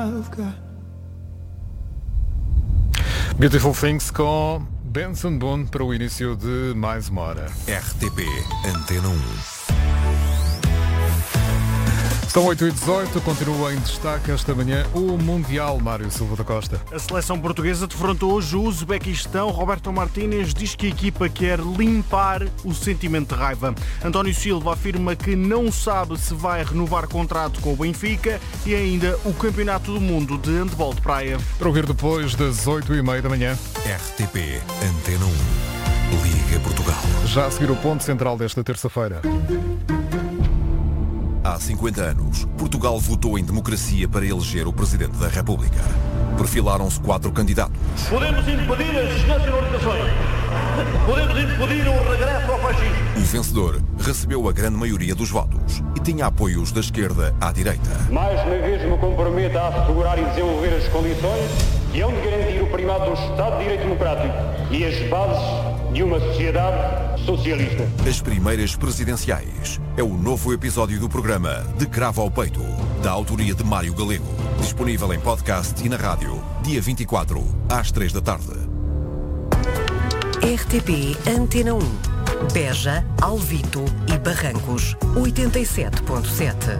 Beautiful Things com Benson Boone para o início de mais uma hora. RTP Antena 1. São 8h18, continua em destaque esta manhã o Mundial. Mário Silva da Costa. A seleção portuguesa defrontou hoje o Uzbequistão. Roberto Martínez diz que a equipa quer limpar o sentimento de raiva. António Silva afirma que não sabe se vai renovar contrato com o Benfica e ainda o Campeonato do Mundo de Handebol de Praia. Para ouvir depois das 8h30 da manhã. RTP Antena 1. Liga Portugal. Já a seguir o ponto central desta terça-feira. Há 50 anos, Portugal votou em democracia para eleger o Presidente da República. Perfilaram-se 4 candidatos. Podemos impedir as nacionalizações. Podemos impedir o regresso ao fascismo. O vencedor recebeu a grande maioria dos votos e tinha apoios da esquerda à direita. Mais uma vez me comprometo a assegurar e desenvolver as condições que hão de garantir o primado do Estado de Direito Democrático e as bases de uma sociedade socialista. As primeiras presidenciais é o novo episódio do programa De Cravo ao Peito, da autoria de Mário Galego. Disponível em podcast e na rádio, dia 24, às 3 da tarde. RTP Antena 1. Beja, Alvito e Barrancos, 87.7.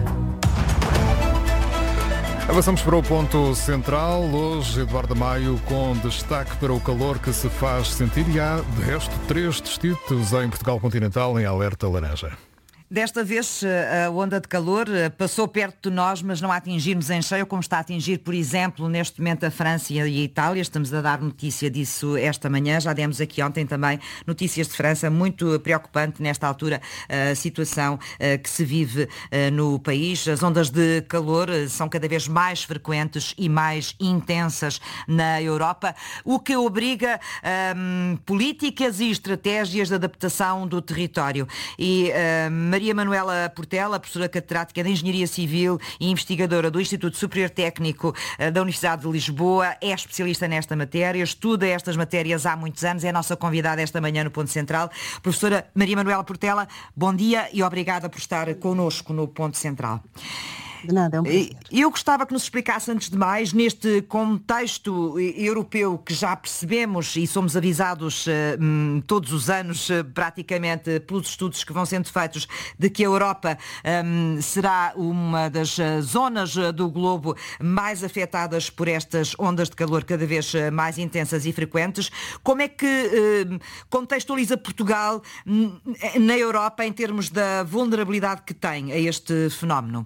Avançamos para o ponto central. Hoje, Eduardo Maio com destaque para o calor que se faz sentir e há, de resto, 3 distritos em Portugal continental em alerta laranja. Desta vez a onda de calor passou perto de nós, mas não a atingirmos em cheio, como está a atingir, por exemplo, neste momento a França e a Itália. Estamos a dar notícia disso esta manhã. Já demos aqui ontem também notícias de França, muito preocupante nesta altura a situação que se vive no país. As ondas de calor são cada vez mais frequentes e mais intensas na Europa, o que obriga políticas e estratégias de adaptação do território. E Maria Manuela Portela, professora catedrática de Engenharia Civil e investigadora do Instituto Superior Técnico da Universidade de Lisboa, é especialista nesta matéria, estuda estas matérias há muitos anos, é a nossa convidada esta manhã no Ponto Central. Professora Maria Manuela Portela, bom dia e obrigada por estar connosco no Ponto Central. De nada, é um prazer. Eu gostava que nos explicasse, antes de mais, neste contexto europeu que já percebemos e somos avisados todos os anos, praticamente, pelos estudos que vão sendo feitos, de que a Europa será uma das zonas do globo mais afetadas por estas ondas de calor cada vez mais intensas e frequentes. Como é que contextualiza Portugal na Europa em termos da vulnerabilidade que tem a este fenómeno?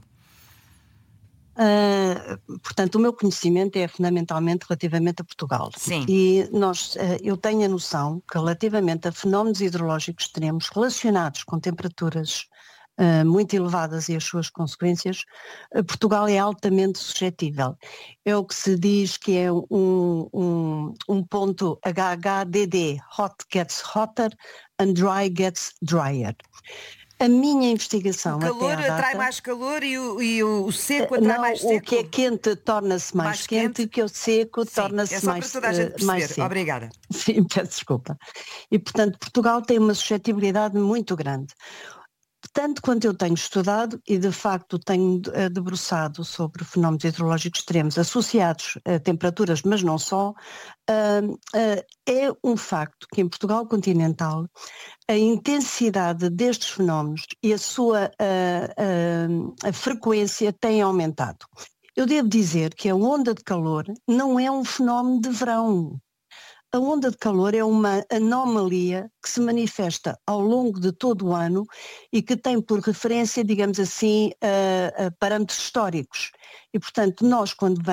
Portanto, o meu conhecimento é fundamentalmente relativamente a Portugal. Sim. E eu tenho a noção que relativamente a fenómenos hidrológicos extremos relacionados com temperaturas muito elevadas e as suas consequências, Portugal é altamente suscetível. É o que se diz que é um ponto HHDD, hot gets hotter and dry gets drier. A minha investigação até à data... O calor atrai mais calor e o seco atrai mais seco? O que é quente torna-se mais quente e o que é seco torna-se mais seco. É só para toda a gente perceber. Obrigada. Sim, peço desculpa. E, portanto, Portugal tem uma suscetibilidade muito grande. Tanto quanto eu tenho estudado e, de facto, tenho debruçado sobre fenómenos hidrológicos extremos associados a temperaturas, mas não só, é um facto que em Portugal continental a intensidade destes fenómenos e a sua a frequência tem aumentado. Eu devo dizer que a onda de calor não é um fenómeno de verão. A onda de calor é uma anomalia que se manifesta ao longo de todo o ano e que tem por referência, digamos assim, parâmetros históricos. E, portanto, nós,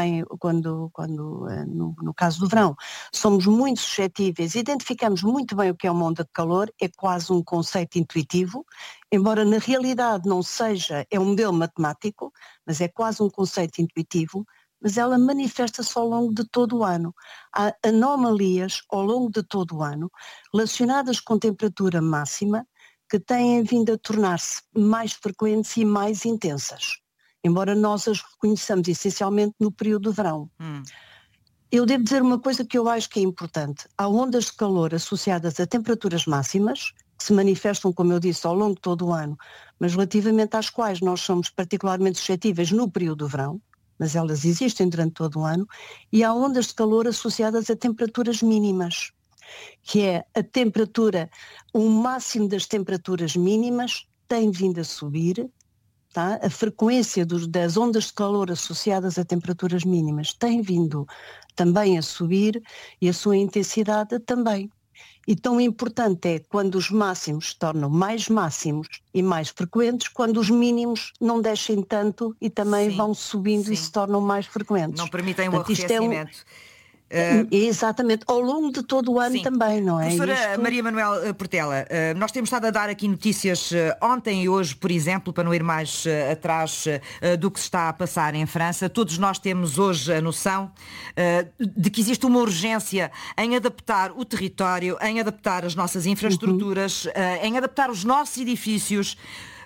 no caso do verão, somos muito suscetíveis, identificamos muito bem o que é uma onda de calor, é quase um conceito intuitivo, embora na realidade não seja, é um modelo matemático, mas é quase um conceito intuitivo, mas ela manifesta-se ao longo de todo o ano. Há anomalias ao longo de todo o ano relacionadas com temperatura máxima que têm vindo a tornar-se mais frequentes e mais intensas, embora nós as reconheçamos essencialmente no período de verão. Eu devo dizer uma coisa que eu acho que é importante. Há ondas de calor associadas a temperaturas máximas, que se manifestam, como eu disse, ao longo de todo o ano, mas relativamente às quais nós somos particularmente suscetíveis no período do verão, mas elas existem durante todo o ano, e há ondas de calor associadas a temperaturas mínimas, que é a temperatura, o máximo das temperaturas mínimas tem vindo a subir, tá? A frequência das ondas de calor associadas a temperaturas mínimas tem vindo também a subir e a sua intensidade também. E tão importante é quando os máximos se tornam mais máximos e mais frequentes, quando os mínimos não descem tanto e também vão subindo e se tornam mais frequentes. Não permitem o arrefecimento. Exatamente, ao longo de todo o ano também, não é? Professora Maria Manuel Portela, nós temos estado a dar aqui notícias ontem e hoje, por exemplo, para não ir mais atrás do que se está a passar em França. Todos nós temos hoje a noção de que existe uma urgência em adaptar o território, em adaptar as nossas infraestruturas, em adaptar os nossos edifícios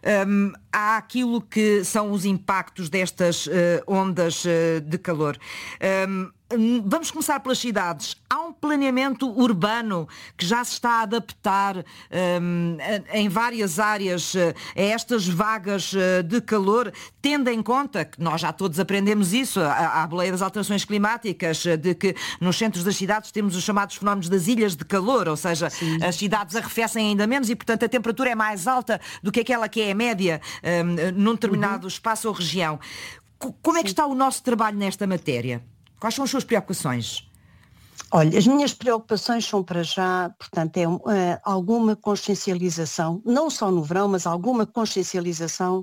àquilo que são os impactos destas ondas de calor. Vamos começar pelas cidades. Há um planeamento urbano que já se está a adaptar em várias áreas a estas vagas de calor, tendo em conta que nós já todos aprendemos isso, à boleia das alterações climáticas, de que nos centros das cidades temos os chamados fenómenos das ilhas de calor, ou seja, as cidades arrefecem ainda menos e, portanto, a temperatura é mais alta do que aquela que é a média num determinado espaço ou região. Como é que está o nosso trabalho nesta matéria? Quais são as suas preocupações? Olha, as minhas preocupações são para já, portanto, alguma consciencialização, não só no verão, mas alguma consciencialização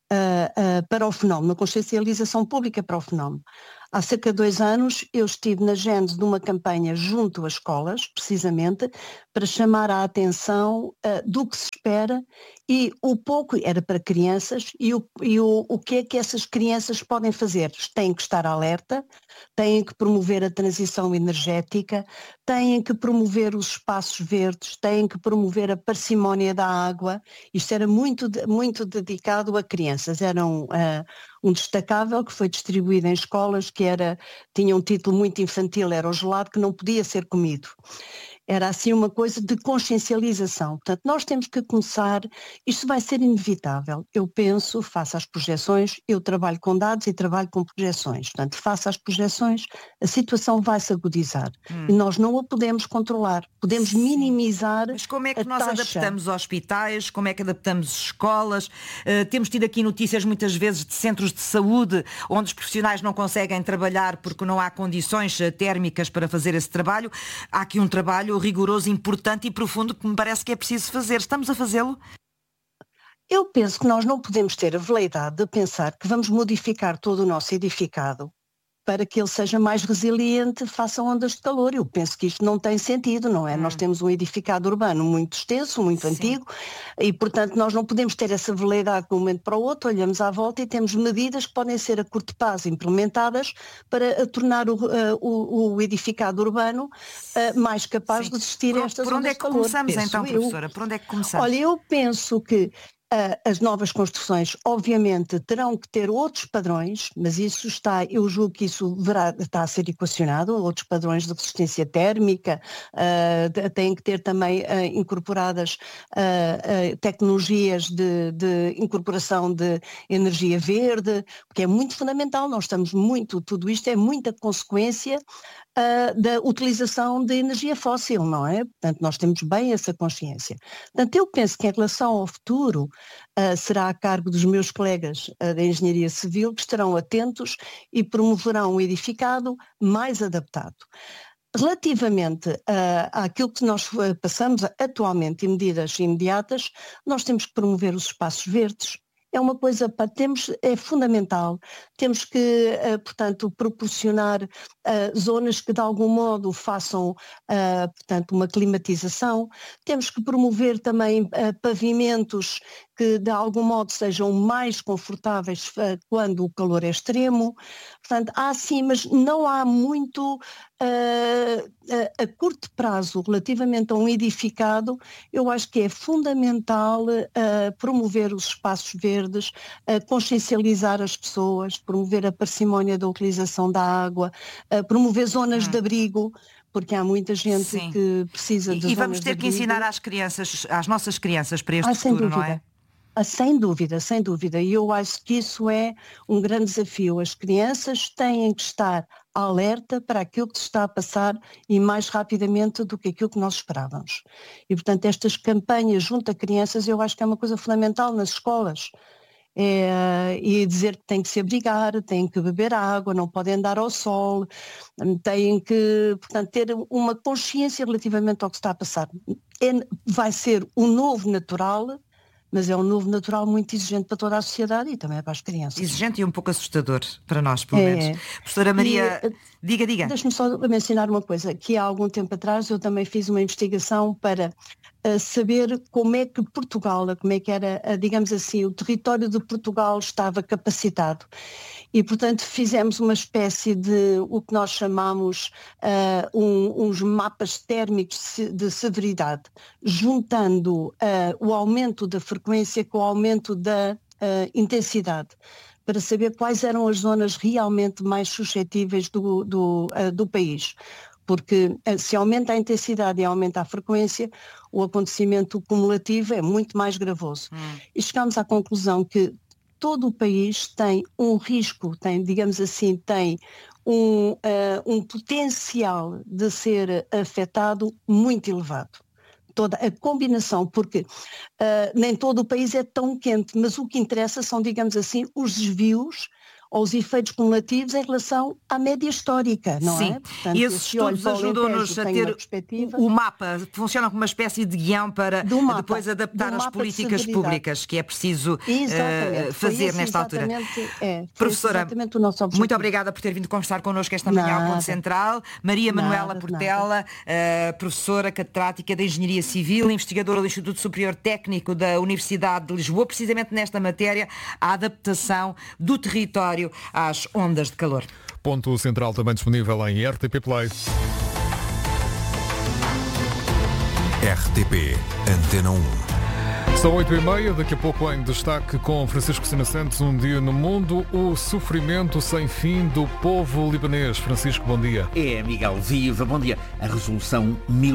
para o fenómeno, uma consciencialização pública para o fenómeno. Há cerca de 2 anos eu estive na gênese de uma campanha junto às escolas, precisamente, para chamar a atenção do que se espera e o pouco, era para crianças, e o que é que essas crianças podem fazer. Têm que estar alerta, têm que promover a transição energética, têm que promover os espaços verdes, têm que promover a parcimónia da água. Isto era muito dedicado a crianças. Era um destacável que foi distribuído em escolas que tinha um título muito infantil, era o gelado que não podia ser comido. Era assim uma coisa de consciencialização. Portanto, nós temos que começar, isto vai ser inevitável. Eu penso, faço as projeções, eu trabalho com dados e trabalho com projeções. Portanto, faço as projeções, a situação vai se agudizar. E nós não a podemos controlar, podemos minimizar. Mas como é que nós taxa. Adaptamos hospitais, como é que adaptamos escolas? Temos tido aqui notícias muitas vezes de centros de saúde onde os profissionais não conseguem trabalhar porque não há condições térmicas para fazer esse trabalho. Há aqui um trabalho rigoroso, importante e profundo que me parece que é preciso fazer. Estamos a fazê-lo? Eu penso que nós não podemos ter a veleidade de pensar que vamos modificar todo o nosso edificado para que ele seja mais resiliente face a ondas de calor. Eu penso que isto não tem sentido, não é? Nós temos um edificado urbano muito extenso, muito antigo, e portanto nós não podemos ter essa veleidade de um momento para o outro, olhamos à volta e temos medidas que podem ser a curto prazo implementadas para tornar o edificado urbano mais capaz de resistir a estas ondas de calor. Por onde é que começamos então, professora? Por onde é que começamos? Olha, eu penso que as novas construções, obviamente, terão que ter outros padrões, mas eu julgo que isso está a ser equacionado, outros padrões de resistência térmica, têm que ter também incorporadas tecnologias de incorporação de energia verde, porque é muito fundamental, tudo isto é muita consequência da utilização de energia fóssil, não é? Portanto, nós temos bem essa consciência. Portanto, eu penso que em relação ao futuro, será a cargo dos meus colegas da Engenharia Civil que estarão atentos e promoverão um edificado mais adaptado. Relativamente àquilo que nós passamos atualmente e medidas imediatas, nós temos que promover os espaços verdes. É uma coisa, é fundamental. Temos que, portanto, proporcionar zonas que de algum modo façam, portanto, uma climatização. Temos que promover também pavimentos que de algum modo sejam mais confortáveis quando o calor é extremo. Portanto, há sim, mas não há muito a curto prazo relativamente a um edificado. Eu acho que é fundamental promover os espaços verdes, consciencializar as pessoas, promover a parcimónia da utilização da água, promover zonas de abrigo, porque há muita gente que precisa de zonas de abrigo. E vamos ter que ensinar às nossas crianças para este futuro, não é? Sem dúvida, sem dúvida. E eu acho que isso é um grande desafio. As crianças têm que estar alerta para aquilo que se está a passar e mais rapidamente do que aquilo que nós esperávamos. E, portanto, estas campanhas junto a crianças eu acho que é uma coisa fundamental nas escolas. E dizer que têm que se abrigar, têm que beber água, não podem andar ao sol, têm que, portanto, ter uma consciência relativamente ao que está a passar. Vai ser um novo natural, mas é um novo natural muito exigente para toda a sociedade e também para as crianças. Exigente e um pouco assustador para nós, pelo menos. Professora Maria, diga. Deixe-me só mencionar uma coisa, que há algum tempo atrás eu também fiz uma investigação para saber como é que Portugal, como é que era, digamos assim, o território de Portugal estava capacitado. E, portanto, fizemos uma espécie de o que nós chamamos uns mapas térmicos de severidade, juntando o aumento da frequência com o aumento da intensidade, para saber quais eram as zonas realmente mais suscetíveis do país. Porque se aumenta a intensidade e aumenta a frequência, o acontecimento cumulativo é muito mais gravoso. E chegamos à conclusão que todo o país tem um risco, digamos assim, tem um potencial de ser afetado muito elevado. Toda a combinação, porque nem todo o país é tão quente, mas o que interessa são, digamos assim, os desvios ou os efeitos cumulativos em relação à média histórica, não é? Portanto, e esses estudos ajudam-nos a ter o mapa, funciona como uma espécie de guião para depois adaptar as políticas públicas que é preciso fazer nesta altura. Professora, exatamente o nosso objetivo. Muito obrigada por ter vindo conversar connosco esta manhã ao Ponto Central. Maria Manuela Portela, professora catedrática de Engenharia Civil, investigadora do Instituto Superior Técnico da Universidade de Lisboa, precisamente nesta matéria, a adaptação do território às ondas de calor. Ponto Central também disponível em RTP Play. RTP Antena 1. São 8h30, daqui a pouco em destaque com Francisco Sena Santos, Um Dia no Mundo, o sofrimento sem fim do povo libanês. Francisco, bom dia. Miguel, viva, bom dia. A resolução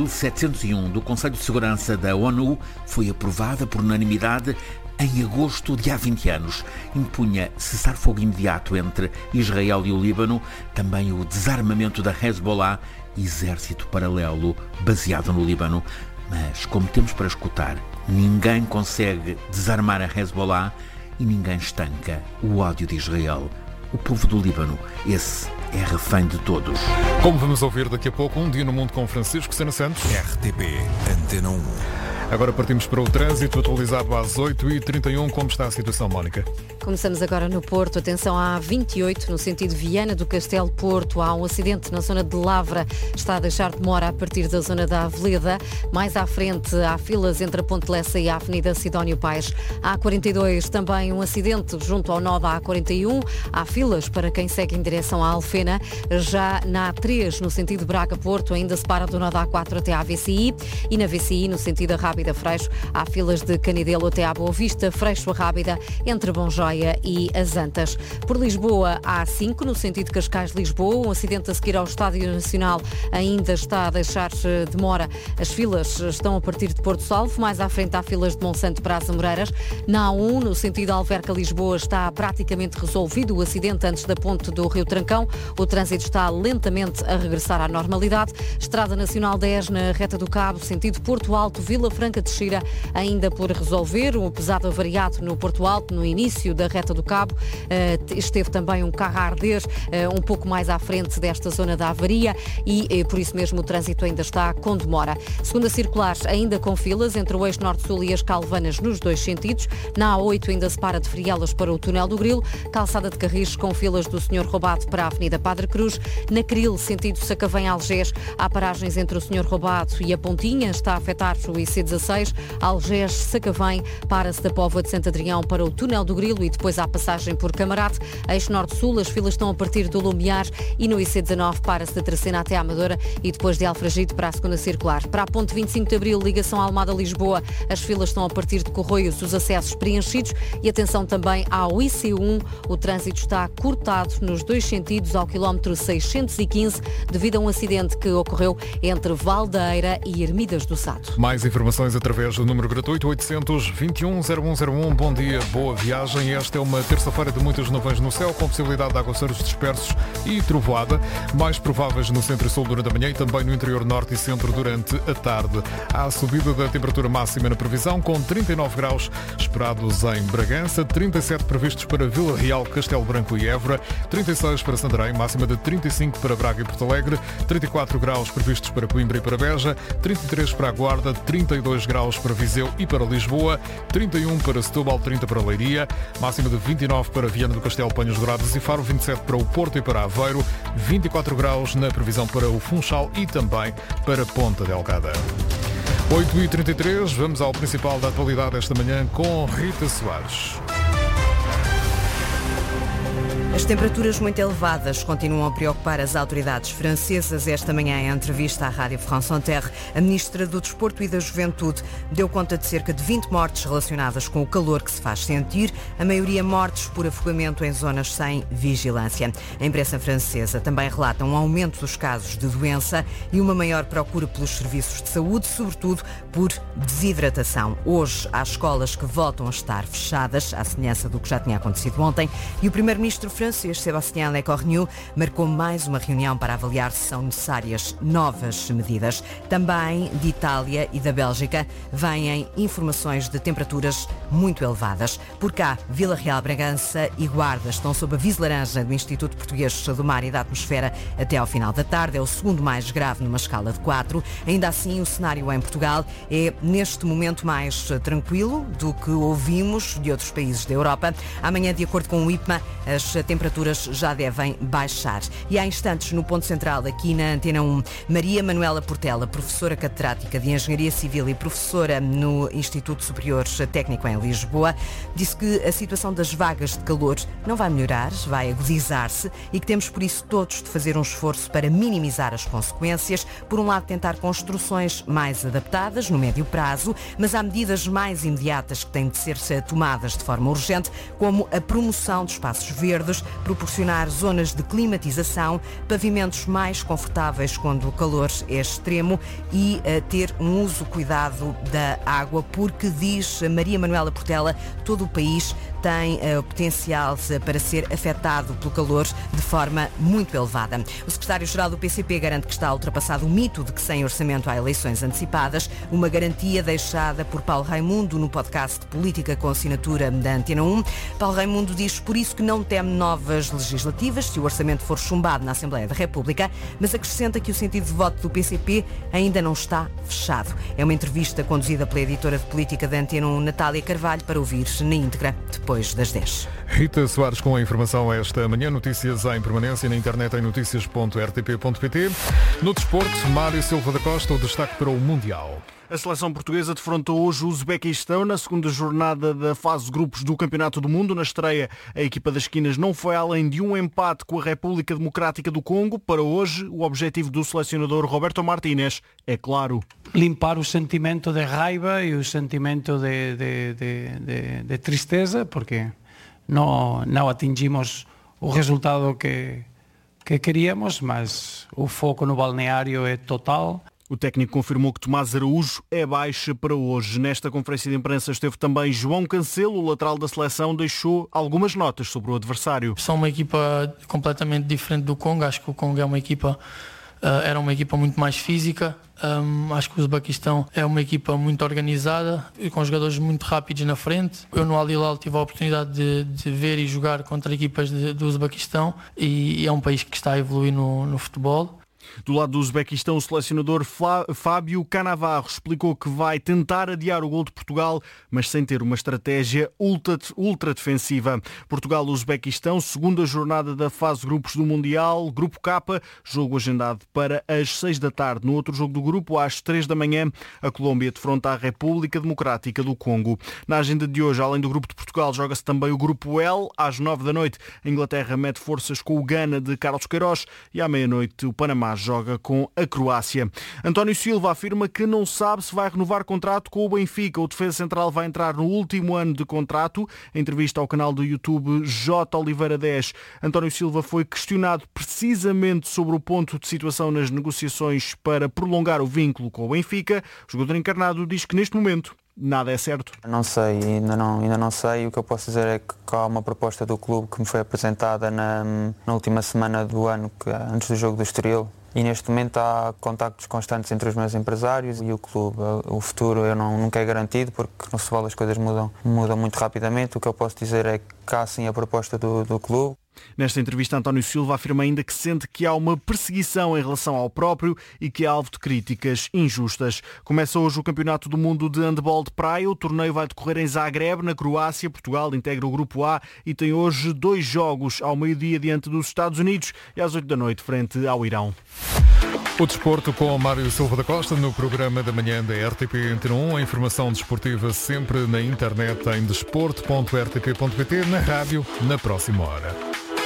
1701 do Conselho de Segurança da ONU foi aprovada por unanimidade em agosto de há 20 anos. Impunha cessar-fogo imediato entre Israel e o Líbano, também o desarmamento da Hezbollah, exército paralelo baseado no Líbano. Mas, como temos para escutar, ninguém consegue desarmar a Hezbollah e ninguém estanca o ódio de Israel. O povo do Líbano, esse é refém de todos. Como vamos ouvir daqui a pouco, Um Dia no Mundo com Francisco Sena Santos. RTP Antena 1. Agora partimos para o trânsito, atualizado às 8h31. Como está a situação, Mónica? Começamos agora no Porto. Atenção à 28, no sentido Viana do Castelo Porto. Há um acidente na zona de Lavra. Está a deixar demora a partir da zona da Aveleda. Mais à frente, há filas entre a Ponte Lessa e a Avenida Sidónio Paes. A A42, também um acidente junto ao nó da A41. Há filas para quem segue em direção à Alfena. Já na A3, no sentido Braga-Porto, ainda se para do nó da A4 até à VCI. E na VCI, no sentido Rábida-Freixo, há filas de Canidelo até à Boa Vista, Freixo-Rábida, entre Bonjoia e as Antas. Por Lisboa, há A5, no sentido Cascais-Lisboa, um acidente a seguir ao Estádio Nacional ainda está a deixar demora. As filas estão a partir de Porto Salvo, mais à frente há filas de Monsanto para as Amoreiras. Na A1, no sentido Alverca-Lisboa, está praticamente resolvido o acidente antes da ponte do Rio Trancão. O trânsito está lentamente a regressar à normalidade. Estrada Nacional 10, na Reta do Cabo, sentido Porto Alto, Vila Franca de Xira, ainda por resolver. Um pesado avariado no Porto Alto, no início da Reta do Cabo. Esteve também um carro a arder um pouco mais à frente desta zona da avaria e por isso mesmo o trânsito ainda está com demora. Segunda circular, ainda com filas entre o eixo Norte-Sul e as Calvanas nos dois sentidos. Na A8 ainda se para de Frielas para o Túnel do Grilo. Calçada de Carris com filas do Senhor Roubado para a Avenida Padre Cruz. Na Cril, sentido Sacavém-Algés, há paragens entre o Senhor Roubado e a Pontinha. Está a afetar o IC16. Algés, Sacavém, para-se da Póvoa de Santo Adrião para o Túnel do Grilo e depois à passagem por Camarate. Eixo Norte-Sul, as filas estão a partir do Lumiar e no IC19 para-se de Tracena até à Amadora e depois de Alfragide para a segunda circular. Para a ponte 25 de Abril, ligação Almada-Lisboa, as filas estão a partir de Corroios, os acessos preenchidos e atenção também ao IC1. O trânsito está cortado nos dois sentidos ao quilómetro 615 devido a um acidente que ocorreu entre Valdeira e Ermidas do Sado. Mais informações através do número gratuito 800-21-0101. Bom dia, boa viagem. Esta é uma terça-feira de muitas nuvens no céu, com possibilidade de aguaceiros dispersos e trovoada, mais prováveis no centro e sul durante a manhã e também no interior norte e centro durante a tarde. Há a subida da temperatura máxima na previsão, com 39 graus esperados em Bragança, 37 previstos para Vila Real, Castelo Branco e Évora, 36 para Santarém, máxima de 35 para Braga e Porto Alegre, 34 graus previstos para Coimbra e para Beja, 33 para a Guarda, 32 graus para Viseu e para Lisboa, 31 para Setúbal, 30 para Leiria, máxima de 29 para Viana do Castelo, Panhos Dourados e Faro, 27 para o Porto e para Aveiro, 24 graus na previsão para o Funchal e também para Ponta Delgada. 8h33, vamos ao principal da atualidade esta manhã com Rita Soares. As temperaturas muito elevadas continuam a preocupar as autoridades francesas. Esta manhã, em entrevista à Rádio France Inter, a Ministra do Desporto e da Juventude deu conta de cerca de 20 mortes relacionadas com o calor que se faz sentir, a maioria mortes por afogamento em zonas sem vigilância. A imprensa francesa também relata um aumento dos casos de doença e uma maior procura pelos serviços de saúde, sobretudo por desidratação. Hoje, há escolas que voltam a estar fechadas, à semelhança do que já tinha acontecido ontem, e o primeiro-ministro francês, Sébastien Lecornu, marcou mais uma reunião para avaliar se são necessárias novas medidas. Também de Itália e da Bélgica vêm informações de temperaturas muito elevadas. Por cá, Vila Real, Bragança e Guarda estão sob aviso laranja do Instituto Português do Mar e da Atmosfera até ao final da tarde. É o segundo mais grave numa escala de 4. Ainda assim, o cenário em Portugal é, neste momento, mais tranquilo do que ouvimos de outros países da Europa. Amanhã, de acordo com o IPMA, as temperaturas já devem baixar. E há instantes, no ponto central, aqui na Antena 1, Maria Manuela Portela, professora catedrática de Engenharia Civil e professora no Instituto Superior Técnico em Lisboa, disse que a situação das vagas de calor não vai melhorar, vai agudizar-se e que temos, por isso, todos de fazer um esforço para minimizar as consequências. Por um lado, tentar construções mais adaptadas no médio prazo, mas há medidas mais imediatas que têm de ser tomadas de forma urgente, como a promoção de espaços verdes, proporcionar zonas de climatização, pavimentos mais confortáveis quando o calor é extremo e ter um uso cuidado da água, porque, diz Maria Manuela Portela, todo o país tem potencial para ser afetado pelo calor de forma muito elevada. O secretário-geral do PCP garante que está ultrapassado o mito de que sem orçamento há eleições antecipadas, uma garantia deixada por Paulo Raimundo no podcast Política com assinatura da Antena 1. Paulo Raimundo diz por isso que não teme novas legislativas se o orçamento for chumbado na Assembleia da República, mas acrescenta que o sentido de voto do PCP ainda não está fechado. É uma entrevista conduzida pela editora de política da Antena 1, Natália Carvalho, para ouvir na íntegra depois das 10. Rita Soares com a informação esta manhã. Notícias em permanência na internet em noticias.rtp.pt. No desporto, Mário Silva da Costa, o destaque para o Mundial. A seleção portuguesa defrontou hoje o Uzbequistão na segunda jornada da fase de grupos do Campeonato do Mundo. Na estreia, a equipa das esquinas não foi além de um empate com a República Democrática do Congo. Para hoje, o objetivo do selecionador Roberto Martínez é claro: limpar o sentimento de raiva e o sentimento de tristeza, porque não atingimos o resultado que queríamos, mas o foco no balneário é total. O técnico confirmou que Tomás Araújo é baixa para hoje. Nesta conferência de imprensa esteve também João Cancelo, o lateral da seleção, deixou algumas notas sobre o adversário. São uma equipa completamente diferente do Congo. Acho que o Congo é uma equipa, era uma equipa muito mais física. Acho que o Uzbequistão é uma equipa muito organizada e com jogadores muito rápidos na frente. Eu no Al Hilal tive a oportunidade de ver e jogar contra equipas do Uzbequistão e é um país que está a evoluir no futebol. Do lado do Uzbequistão, o selecionador Fábio Cannavaro explicou que vai tentar adiar o gol de Portugal, mas sem ter uma estratégia ultra defensiva. Portugal-Uzbequistão, segunda jornada da fase de grupos do Mundial, Grupo K, jogo agendado para as 6 da tarde. No outro jogo do grupo, às 3 da manhã, a Colômbia defronta a República Democrática do Congo. Na agenda de hoje, além do grupo de Portugal, joga-se também o Grupo L. Às 9 da noite, a Inglaterra mete forças com o Ghana de Carlos Queiroz e à meia-noite o Panamá joga com a Croácia. António Silva afirma que não sabe se vai renovar contrato com o Benfica. O defesa central vai entrar no último ano de contrato. Em entrevista ao canal do YouTube J. Oliveira 10, António Silva foi questionado precisamente sobre o ponto de situação nas negociações para prolongar o vínculo com o Benfica. O jogador encarnado diz que neste momento nada é certo. Não sei, ainda não sei. O que eu posso dizer é que há uma proposta do clube que me foi apresentada na última semana do ano, antes do jogo do Estoril. E neste momento há contactos constantes entre os meus empresários e o clube. O futuro nunca é garantido, porque no futebol as coisas mudam muito rapidamente. O que eu posso dizer é que há sim a proposta do clube. Nesta entrevista, António Silva afirma ainda que sente que há uma perseguição em relação ao próprio e que é alvo de críticas injustas. Começa hoje o Campeonato do Mundo de Handball de Praia. O torneio vai decorrer em Zagreb, na Croácia. Portugal integra o Grupo A e tem hoje 2 jogos, ao meio-dia diante dos Estados Unidos e às 8 da noite frente ao Irão. O desporto com Mário Silva da Costa no programa da manhã da RTP Antena 1. A informação desportiva sempre na internet em desporto.rtp.pt, na rádio, na próxima hora.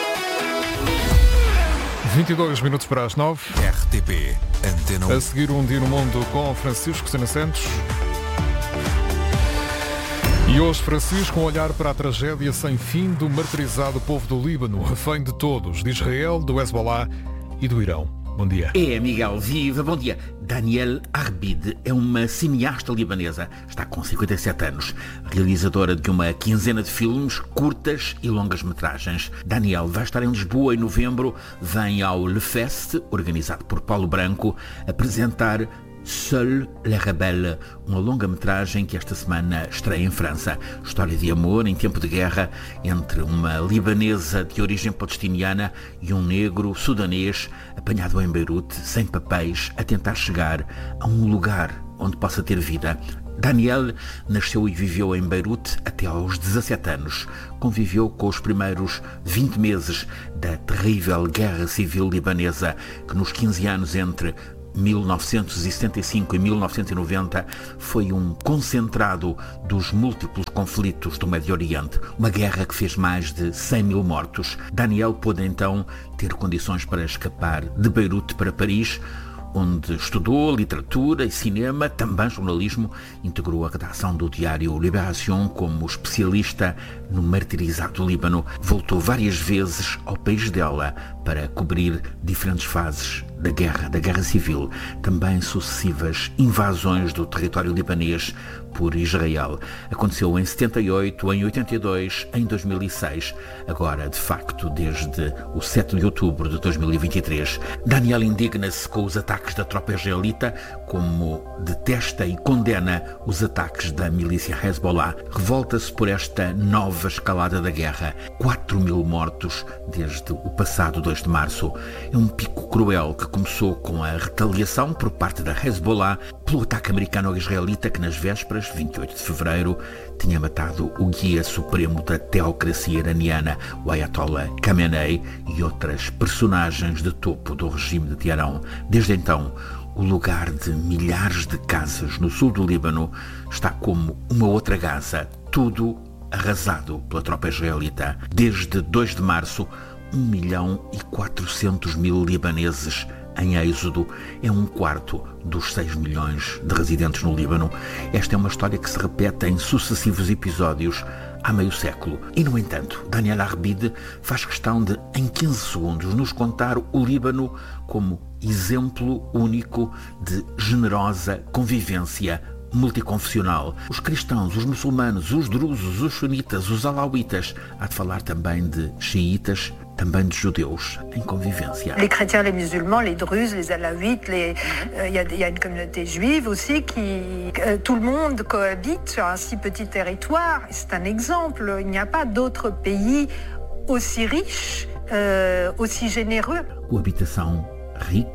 22 minutos para as 9. RTP Antena 1. A seguir, Um Dia no Mundo com Francisco Sena Santos. E hoje, Francisco, um olhar para a tragédia sem fim do martirizado povo do Líbano, refém de todos, de Israel, do Hezbollah e do Irão. Bom dia. É, Miguel, viva, bom dia. Danielle Arbid é uma cineasta libanesa, está com 57 anos, realizadora de uma quinzena de filmes, curtas e longas metragens. Danielle vai estar em Lisboa em novembro, vem ao Le Fest, organizado por Paulo Branco, apresentar Seuls les Rebelles, uma longa-metragem que esta semana estreia em França. História de amor em tempo de guerra entre uma libanesa de origem palestiniana e um negro sudanês apanhado em Beirute, sem papéis, a tentar chegar a um lugar onde possa ter vida. Danielle nasceu e viveu em Beirute até aos 17 anos. Conviveu com os primeiros 20 meses da terrível guerra civil libanesa, que nos 15 anos entre 1975 e 1990 foi um concentrado dos múltiplos conflitos do Médio Oriente, uma guerra que fez mais de 100 mil mortos. Danielle pôde então ter condições para escapar de Beirute para Paris, onde estudou literatura e cinema, também jornalismo, integrou a redação do diário Libération como especialista no martirizado Líbano. Voltou várias vezes ao país dela para cobrir diferentes fases da guerra civil, também sucessivas invasões do território libanês por Israel. Aconteceu em 78, em 82, em 2006, agora de facto desde o 7 de outubro de 2023. Danielle indigna-se com os ataques da tropa israelita, como detesta e condena os ataques da milícia Hezbollah. Revolta-se por esta nova escalada da guerra. 4 mil mortos desde o passado 2 de março. É um pico cruel que começou com a retaliação por parte da Hezbollah pelo ataque americano-israelita que nas vésperas, 28 de fevereiro, tinha matado o guia supremo da teocracia iraniana, o Ayatollah Khamenei, e outras personagens de topo do regime de Teherão. Desde então, o lugar de milhares de casas no sul do Líbano está como uma outra Gaza, tudo arrasado pela tropa israelita. Desde 2 de março, 1.400.000 libaneses em êxodo, é um quarto dos 6 milhões de residentes no Líbano. Esta é uma história que se repete em sucessivos episódios há meio século. E, no entanto, Danielle Arbid faz questão de, em 15 segundos, nos contar o Líbano como exemplo único de generosa convivência multiconfessional. Os cristãos, os muçulmanos, os drusos, os sunitas, os alauítas. Há de falar também de xiitas, também de judeus em convivência. Les chrétiens, les musulmans, les druzes, les alaouites, il y a une communauté juive aussi qui tout le monde cohabite sur un si petit territoire. C'est un exemple. Il n'y a pas d'autre pays aussi riche, aussi généreux. Coabitação rica,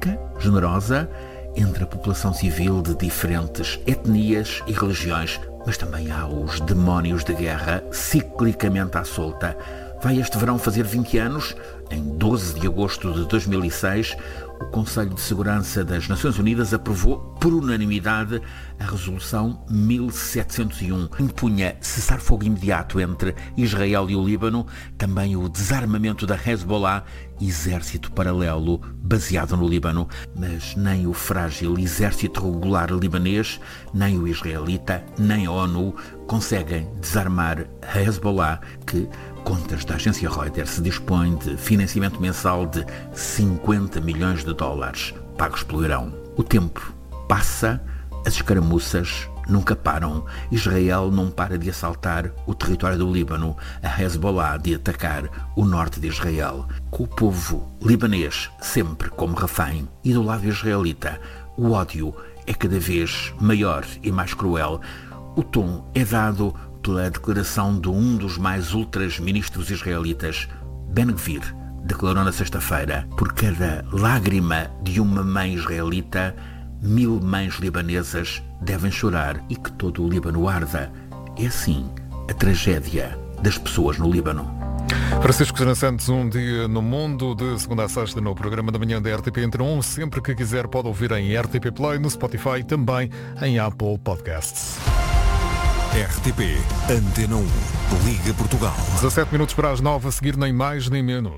generosa entre a população civil de diferentes etnias e religiões, mas também há os demónios de guerra ciclicamente à solta. Vai este verão fazer 20 anos. Em 12 de agosto de 2006, o Conselho de Segurança das Nações Unidas aprovou por unanimidade a Resolução 1701. Impunha cessar-fogo imediato entre Israel e o Líbano, também o desarmamento da Hezbollah, exército paralelo baseado no Líbano. Mas nem o frágil exército regular libanês, nem o israelita, nem a ONU conseguem desarmar a Hezbollah, que, contas da agência Reuters, se dispõe de financiamento mensal de 50 milhões de dólares pagos pelo Irão. O tempo passa, as escaramuças nunca param. Israel não para de assaltar o território do Líbano, a Hezbollah de atacar o norte de Israel, com o povo libanês sempre como refém. E do lado israelita, o ódio é cada vez maior e mais cruel. O tom é dado pela declaração de um dos mais ultras ministros israelitas. Ben-Gvir declarou na sexta-feira: por cada lágrima de uma mãe israelita, 1000 mães libanesas devem chorar, e que todo o Líbano arda. É assim a tragédia das pessoas no Líbano. Francisco Sena Santos, um dia no mundo, de segunda a sexta no programa da manhã da RTP Antena 1. Sempre que quiser pode ouvir em RTP Play, no Spotify e também em Apple Podcasts. RTP Antena 1, Liga Portugal. 17 minutos para as 9, a seguir nem mais nem menos.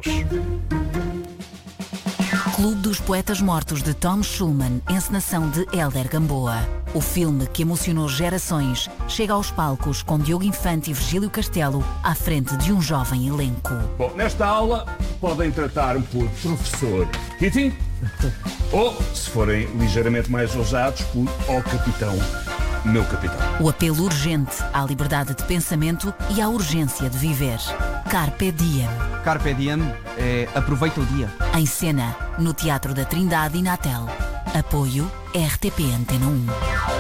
Clube dos Poetas Mortos, de Tom Schulman, encenação de Hélder Gamboa. O filme que emocionou gerações chega aos palcos com Diogo Infante e Virgílio Castelo à frente de um jovem elenco. Bom, nesta aula podem tratar-me por professor Keating ou, se forem ligeiramente mais ousados, por capitão. Meu capitão. O apelo urgente à liberdade de pensamento e à urgência de viver. Carpe Diem. Carpe Diem é aproveita o dia. Em cena, no Teatro da Trindade e Natel. Apoio RTP Antena 1.